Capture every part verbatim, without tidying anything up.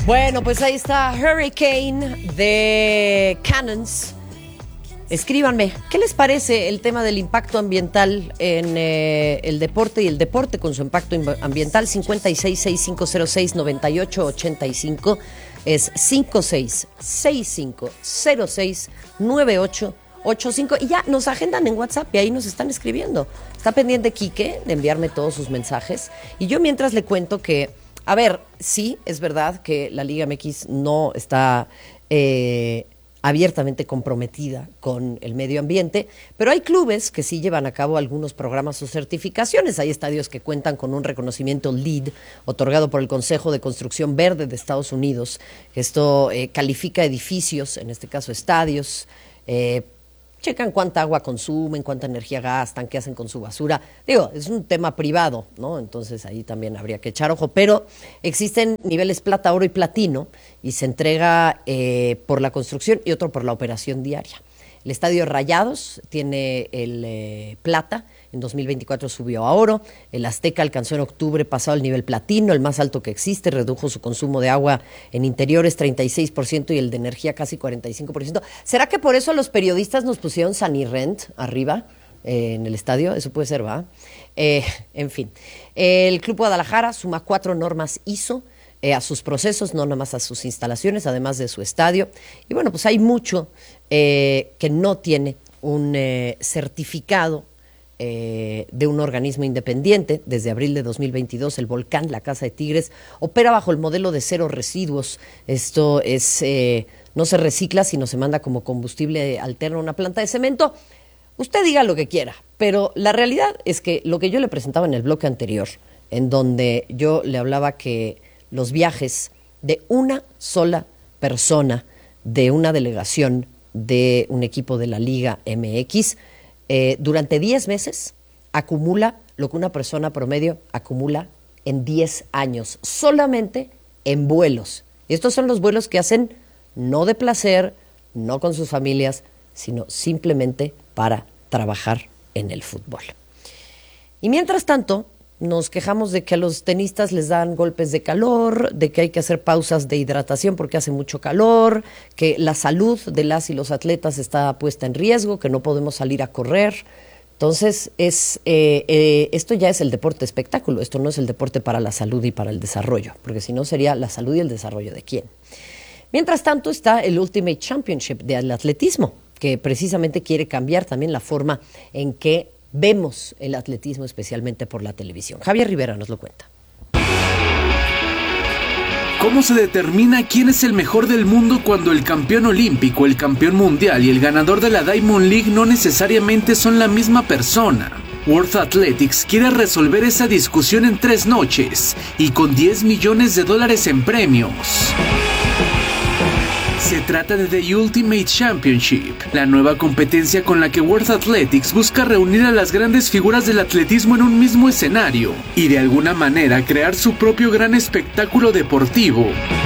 Bueno, pues ahí está Hurricane de Cannons. Escríbanme, ¿qué les parece el tema del impacto ambiental en eh, el deporte y el deporte con su impacto ambiental? cincuenta y seis, sesenta y cinco cero seis, noventa y ocho ochenta y cinco es cincuenta y seis, sesenta y cinco cero seis, noventa y ocho ochenta y cinco y ya nos agendan en WhatsApp y ahí nos están escribiendo. Está pendiente Quique de enviarme todos sus mensajes y yo mientras le cuento que, a ver, sí, es verdad que la Liga M X no está eh, abiertamente comprometida con el medio ambiente, pero hay clubes que sí llevan a cabo algunos programas o certificaciones. Hay estadios que cuentan con un reconocimiento LEED otorgado por el Consejo de Construcción Verde de Estados Unidos. Esto eh, califica edificios, en este caso estadios, eh, checan cuánta agua consumen, cuánta energía gastan, qué hacen con su basura. Digo, es un tema privado, ¿no? Entonces ahí también habría que echar ojo. Pero existen niveles plata, oro y platino y se entrega eh, por la construcción y otro por la operación diaria. El Estadio Rayados tiene el eh, plata, en dos mil veinticuatro subió a oro. El Azteca alcanzó en octubre pasado el nivel platino, el más alto que existe, redujo su consumo de agua en interiores treinta y seis por ciento y el de energía casi cuarenta y cinco por ciento. ¿Será que por eso los periodistas nos pusieron Sanirrent arriba eh, en el estadio? Eso puede ser, ¿va? Eh, en fin, el Club Guadalajara suma cuatro normas I S O eh, a sus procesos, no nomás a sus instalaciones, además de su estadio. Y bueno, pues hay mucho eh, que no tiene un eh, certificado Eh, de un organismo independiente. Desde abril de dos mil veintidós, el Volcán, la Casa de Tigres, opera bajo el modelo de cero residuos. Esto es, eh, no se recicla, sino se manda como combustible alterno a una planta de cemento. Usted diga lo que quiera, pero la realidad es que lo que yo le presentaba en el bloque anterior, en donde yo le hablaba que los viajes de una sola persona, de una delegación de un equipo de la Liga M X, Eh, durante diez meses acumula lo que una persona promedio acumula en diez años, solamente en vuelos. Y estos son los vuelos que hacen no de placer, no con sus familias, sino simplemente para trabajar en el fútbol. Y mientras tanto, nos quejamos de que a los tenistas les dan golpes de calor, de que hay que hacer pausas de hidratación porque hace mucho calor, que la salud de las y los atletas está puesta en riesgo, que no podemos salir a correr. Entonces, es eh, eh, esto ya es el deporte espectáculo, esto no es el deporte para la salud y para el desarrollo, porque si no sería la salud y el desarrollo de quién. Mientras tanto está el Ultimate Championship del atletismo, que precisamente quiere cambiar también la forma en que vemos el atletismo, especialmente por la televisión. Javier Rivera nos lo cuenta. ¿Cómo se determina quién es el mejor del mundo cuando el campeón olímpico, el campeón mundial y el ganador de la Diamond League no necesariamente son la misma persona? World Athletics quiere resolver esa discusión en tres noches y con diez millones de dólares en premios. Se trata de The Ultimate Championship, la nueva competencia con la que World Athletics busca reunir a las grandes figuras del atletismo en un mismo escenario y de alguna manera crear su propio gran espectáculo deportivo.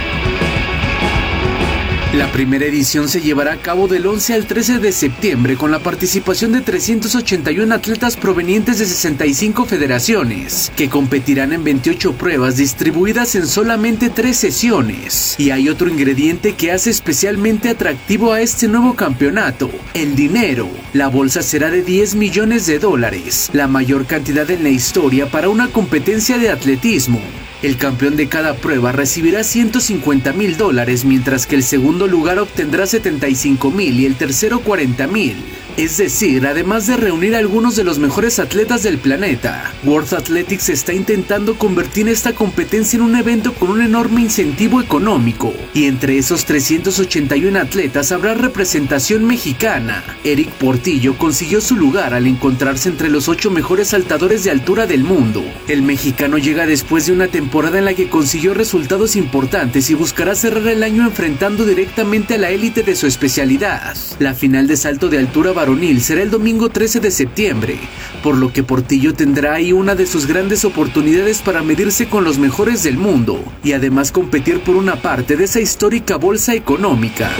La primera edición se llevará a cabo del once al trece de septiembre con la participación de trescientos ochenta y uno atletas provenientes de sesenta y cinco federaciones, que competirán en veintiocho pruebas distribuidas en solamente tres sesiones. Y hay otro ingrediente que hace especialmente atractivo a este nuevo campeonato: el dinero. La bolsa será de diez millones de dólares, la mayor cantidad en la historia para una competencia de atletismo. El campeón de cada prueba recibirá ciento cincuenta mil dólares, mientras que el segundo lugar obtendrá setenta y cinco mil y el tercero cuarenta mil. Es decir, además de reunir a algunos de los mejores atletas del planeta, World Athletics está intentando convertir esta competencia en un evento con un enorme incentivo económico. Y entre esos trescientos ochenta y uno atletas habrá representación mexicana. Eric Portillo consiguió su lugar al encontrarse entre los ocho mejores saltadores de altura del mundo. El mexicano llega después de una temporada en la que consiguió resultados importantes y buscará cerrar el año enfrentando directamente a la élite de su especialidad. La final de salto de altura varonil será el domingo trece de septiembre, por lo que Portillo tendrá ahí una de sus grandes oportunidades para medirse con los mejores del mundo y además competir por una parte de esa histórica bolsa económica.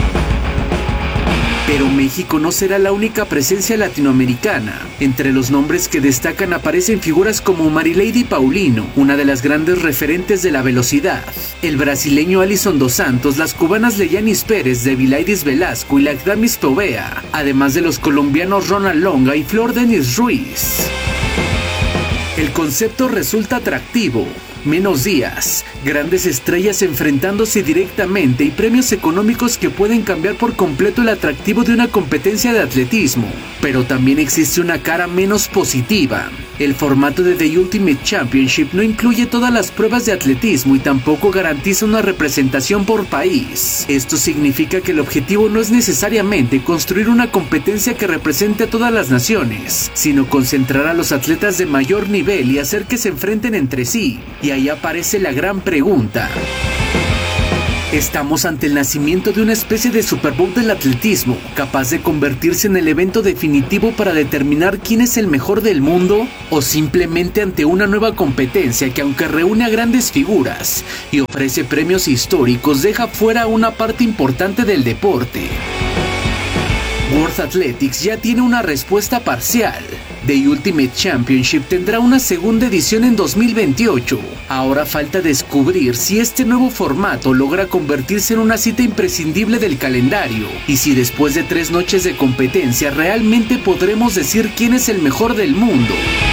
Pero México no será la única presencia latinoamericana. Entre los nombres que destacan aparecen figuras como Marilady Paulino, una de las grandes referentes de la velocidad. El brasileño Alisson dos Santos, las cubanas Leyanis Pérez, Devilaidis Velasco y Lagdamis Tobea, además de los colombianos Ronald Longa y Flor Denis Ruiz. El concepto resulta atractivo. Menos días, grandes estrellas enfrentándose directamente y premios económicos que pueden cambiar por completo el atractivo de una competencia de atletismo. Pero también existe una cara menos positiva. El formato de The Ultimate Championship no incluye todas las pruebas de atletismo y tampoco garantiza una representación por país. Esto significa que el objetivo no es necesariamente construir una competencia que represente a todas las naciones, sino concentrar a los atletas de mayor nivel y hacer que se enfrenten entre sí. Y ahí aparece la gran pregunta. ¿Estamos ante el nacimiento de una especie de Super Bowl del atletismo, capaz de convertirse en el evento definitivo para determinar quién es el mejor del mundo? ¿O simplemente ante una nueva competencia que, aunque reúne a grandes figuras y ofrece premios históricos, deja fuera una parte importante del deporte? World Athletics ya tiene una respuesta parcial. The Ultimate Championship tendrá una segunda edición en dos mil veintiocho. Ahora falta descubrir si este nuevo formato logra convertirse en una cita imprescindible del calendario y si después de tres noches de competencia realmente podremos decir quién es el mejor del mundo.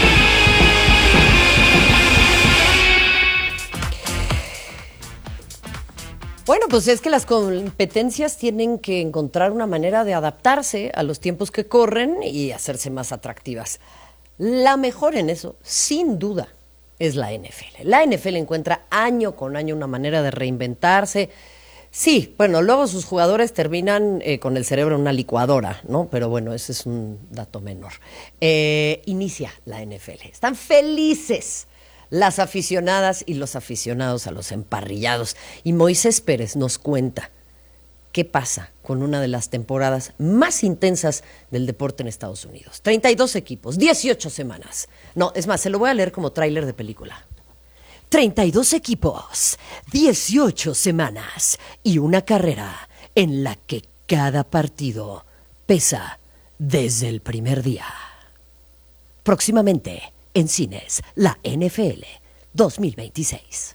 Bueno, pues es que las competencias tienen que encontrar una manera de adaptarse a los tiempos que corren y hacerse más atractivas. La mejor en eso, sin duda, es la N F L. La N F L encuentra año con año una manera de reinventarse. Sí, bueno, luego sus jugadores terminan eh, con el cerebro en una licuadora, ¿no? Pero bueno, ese es un dato menor. Eh, inicia la N F L. Están felices las aficionadas y los aficionados a los emparrillados. Y Moisés Pérez nos cuenta qué pasa con una de las temporadas más intensas del deporte en Estados Unidos. treinta y dos equipos, dieciocho semanas. No, es más, se lo voy a leer como tráiler de película. treinta y dos equipos, dieciocho semanas y una carrera en la que cada partido pesa desde el primer día. Próximamente en cines, la N F L dos mil veintiséis.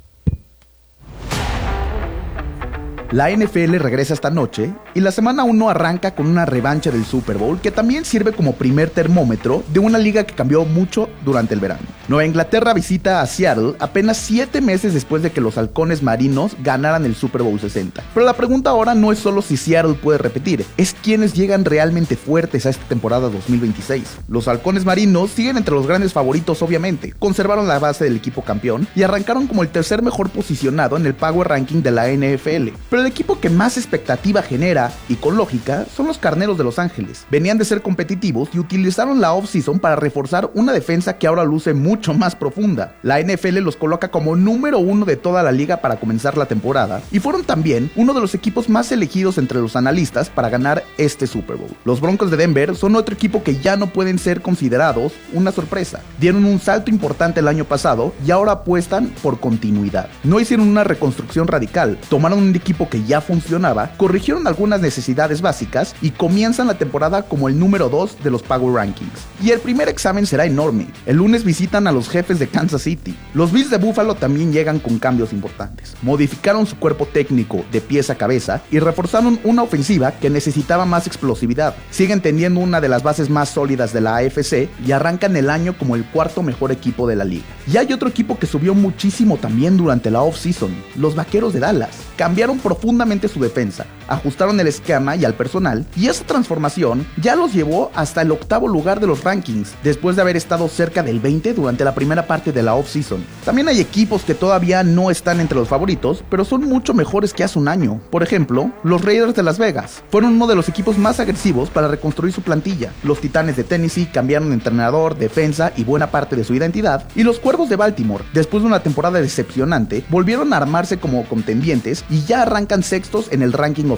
La N F L regresa esta noche y la semana uno arranca con una revancha del Super Bowl que también sirve como primer termómetro de una liga que cambió mucho durante el verano. Nueva Inglaterra visita a Seattle apenas siete meses después de que los halcones marinos ganaran el Super Bowl sesenta. Pero la pregunta ahora no es solo si Seattle puede repetir, es quiénes llegan realmente fuertes a esta temporada dos mil veintiséis. Los halcones marinos siguen entre los grandes favoritos obviamente, conservaron la base del equipo campeón y arrancaron como el tercer mejor posicionado en el Power Ranking de la N F L. Pero el equipo que más expectativa genera, y con lógica, son los Carneros de Los Ángeles. Venían de ser competitivos y utilizaron la off-season para reforzar una defensa que ahora luce mucho más profunda. La N F L los coloca como número uno de toda la liga para comenzar la temporada, y fueron también uno de los equipos más elegidos entre los analistas para ganar este Super Bowl. Los Broncos de Denver son otro equipo que ya no pueden ser considerados una sorpresa. Dieron un salto importante el año pasado y ahora apuestan por continuidad. No hicieron una reconstrucción radical, tomaron un equipo que ya funcionaba, corrigieron algunas necesidades básicas y comienzan la temporada como el número dos de los Power Rankings. Y el primer examen será enorme. El lunes visitan a los Jefes de Kansas City. Los Bills de Buffalo también llegan con cambios importantes. Modificaron su cuerpo técnico de pies a cabeza y reforzaron una ofensiva que necesitaba más explosividad. Siguen teniendo una de las bases más sólidas de la A F C y arrancan el año como el cuarto mejor equipo de la liga. Y hay otro equipo que subió muchísimo también durante la off-season, los Vaqueros de Dallas. Cambiaron profundamente su defensa, ajustaron el esquema y al personal, y esa transformación ya los llevó hasta el octavo lugar de los rankings, después de haber estado cerca del veinte durante la primera parte de la off-season. También hay equipos que todavía no están entre los favoritos, pero son mucho mejores que hace un año. Por ejemplo, los Raiders de Las Vegas fueron uno de los equipos más agresivos para reconstruir su plantilla. Los Titanes de Tennessee cambiaron de entrenador, defensa y buena parte de su identidad, y los Cuervos de Baltimore, después de una temporada decepcionante, volvieron a armarse como contendientes y ya arrancan sextos en el ranking oficial.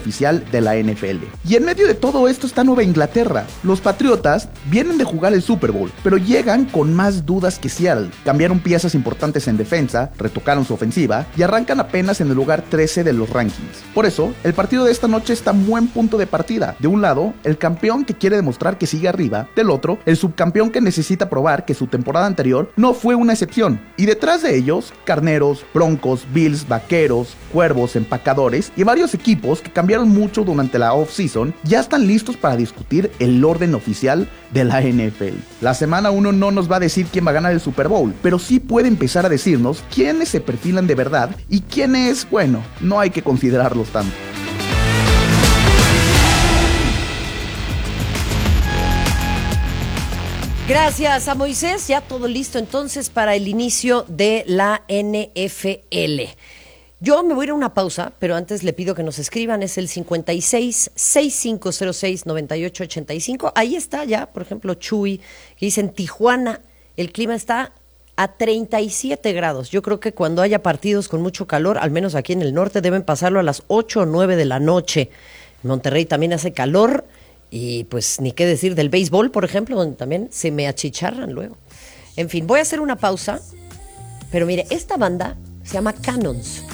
oficial de la N F L. Y en medio de todo esto está Nueva Inglaterra. Los Patriotas vienen de jugar el Super Bowl, pero llegan con más dudas que Seattle. Cambiaron piezas importantes en defensa, retocaron su ofensiva y arrancan apenas en el lugar trece de los rankings. Por eso, el partido de esta noche está en buen punto de partida. De un lado, el campeón que quiere demostrar que sigue arriba, del otro, el subcampeón que necesita probar que su temporada anterior no fue una excepción. Y detrás de ellos, Carneros, Broncos, Bills, Vaqueros, Cuervos, Empacadores y varios equipos que cambiaron mucho durante la off-season ya están listos para discutir el orden oficial de la N F L. La semana uno no nos va a decir quién va a ganar el Super Bowl, pero sí puede empezar a decirnos quiénes se perfilan de verdad y quiénes, bueno, no hay que considerarlos tanto. Gracias a Moisés, ya todo listo entonces para el inicio de la N F L. Yo me voy a ir a una pausa, pero antes le pido que nos escriban, es el cincuenta y seis, sesenta y cinco cero seis, noventa y ocho ochenta y cinco. Ahí está ya, por ejemplo, Chuy, que dice en Tijuana, el clima está a treinta y siete grados. Yo creo que cuando haya partidos con mucho calor, al menos aquí en el norte, deben pasarlo a las ocho o nueve de la noche. En Monterrey también hace calor. Y pues ni qué decir del béisbol, por ejemplo, donde también se me achicharran luego. En fin, voy a hacer una pausa. Pero mire, esta banda se llama Cannons.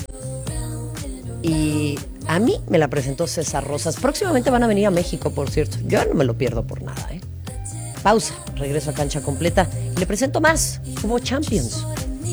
Y a mí me la presentó César Rosas. Próximamente van a venir a México, por cierto. Yo no me lo pierdo por nada, ¿eh? Pausa, regreso a Cancha Completa. Y le presento más. Hubo Champions.